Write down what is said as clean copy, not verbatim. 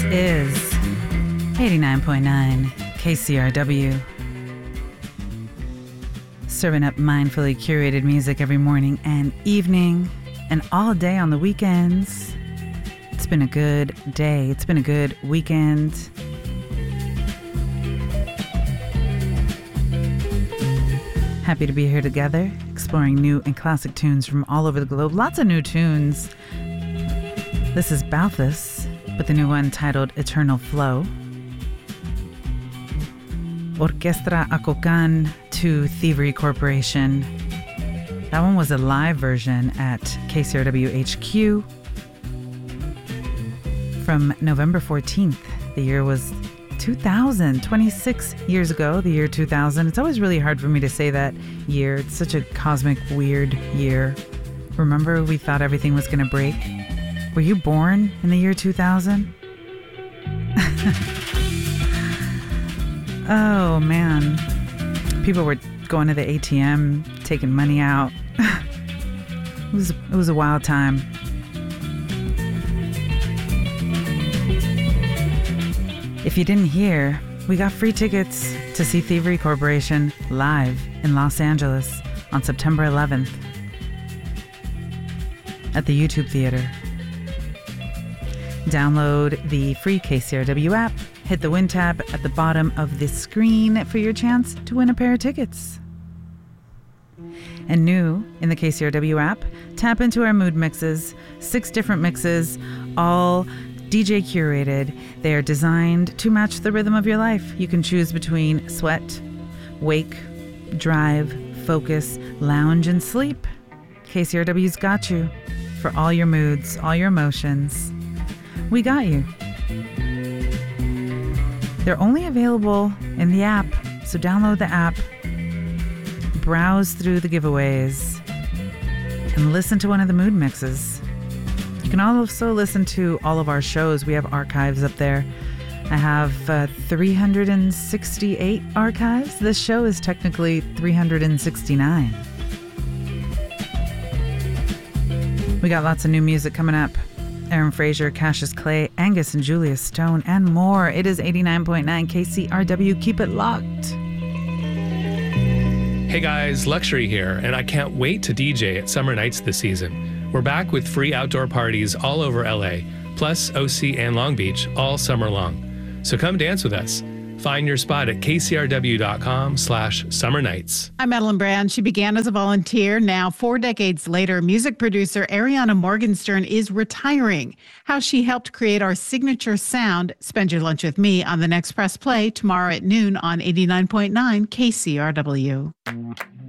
is 89.9 KCRW. Serving up mindfully curated music every morning and evening and all day on the weekends. It's been a good day. It's been a good weekend. Happy to be here together, exploring new and classic tunes from all over the globe. Lots of new tunes. This is Balthus with the new one titled Eternal Flow. Orquestra Acocan to Thievery Corporation. That one was a live version at KCRW HQ from November 14th. The year was 2000, 26 years ago, the year 2000. It's always really hard for me to say that year. It's such a cosmic, weird year. Remember, we thought everything was going to break? Were you born in the year 2000? Oh, man. People were going to the ATM, taking money out. It was a wild time. If you didn't hear, we got free tickets to see Thievery Corporation live in Los Angeles on September 11th at the YouTube Theater. Download the free KCRW app, hit the win tab at the bottom of the screen for your chance to win a pair of tickets. And new in the KCRW app, tap into our mood mixes, 6 different mixes, all DJ curated. They are designed to match the rhythm of your life. You can choose between sweat, wake, drive, focus, lounge, and sleep. KCRW's got you for all your moods, all your emotions. We got you. They're only available in the app, so download the app, browse through the giveaways, and listen to one of the mood mixes. You can also listen to all of our shows. We have archives up there. I have 368 archives. This show is technically 369. We got lots of new music coming up. Aaron Fraser, Cassius Clay, Angus and Julia Stone, and more. It is 89.9 KCRW. Keep it locked. Hey guys, Luxury here, and I can't wait to DJ at Summer Nights this season. We're back with free outdoor parties all over LA, plus OC and Long Beach all summer long. So come dance with us. Find your spot at kcrw.com/summer nights. I'm Madeline Brand. She began as a volunteer. Now, 4 decades later, music producer Ariana Morgenstern is retiring. How she helped create our signature sound. Spend your lunch with me on the next Press Play tomorrow at noon on 89.9 KCRW.